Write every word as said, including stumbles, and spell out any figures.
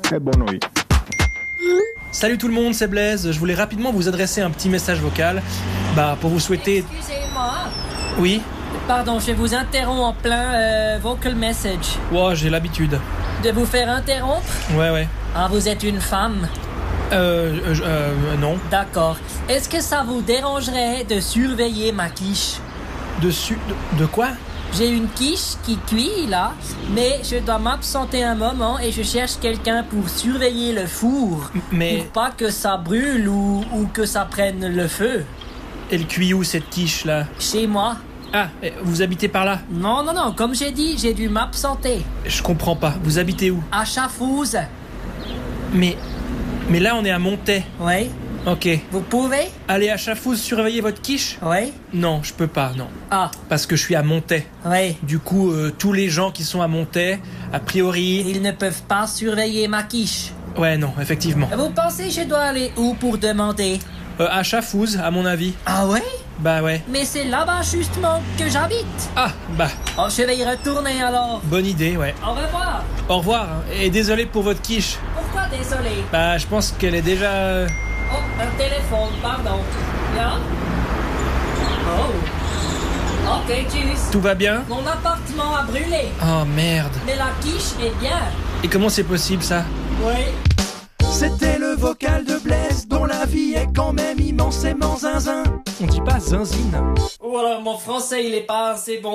très bonne nuit. Salut tout le monde, c'est Blaise. Je voulais rapidement vous adresser un petit message vocal bah, pour vous souhaiter... Excusez-moi. Oui. Pardon, je vous interromps en plein euh, vocal message. Wow, j'ai l'habitude. De vous faire interrompre? Ouais, ouais. Ah, vous êtes une femme? Euh, euh, euh non. D'accord. Est-ce que ça vous dérangerait de surveiller ma quiche? Dessus... De, de quoi? J'ai une quiche qui cuit, là, mais je dois m'absenter un moment et je cherche quelqu'un pour surveiller le four. Mais... Pour pas que ça brûle ou, ou que ça prenne le feu. Elle cuit où, cette quiche, là? Chez moi. Ah, vous habitez par là? Non, non, non, comme j'ai dit, j'ai dû m'absenter. Je comprends pas. Vous habitez où? À Chafouz. Mais... Mais là, on est à Montaix. Oui. Ok. Vous pouvez? Aller à Chafouz surveiller votre quiche? Oui. Non, je peux pas, non. Ah. Parce que je suis à Montaix. Oui. Du coup, euh, tous les gens qui sont à Montaix, a priori... Ils ne peuvent pas surveiller ma quiche. Ouais, non, effectivement. Vous pensez que je dois aller où pour demander? Euh, à Chafouz, à mon avis. Ah ouais? Bah ouais. Mais c'est là-bas justement que j'habite. Ah, bah, Oh, je vais y retourner alors. bonne idée, ouais. Au revoir. Au revoir, hein, et désolé pour votre quiche. Pourquoi désolé? Bah, je pense qu'elle est déjà... euh, Oh, un téléphone, pardon. Là? Oh. Ok, tchuss. Tout va bien? Mon appartement a brûlé. Oh, merde. Mais la quiche est bien. Et comment c'est possible, ça? Oui. C'était le vocal de Blaise, dont la vie est quand même immensément zinzin. On dit pas zinzine. Voilà, mon français, il est pas assez bon.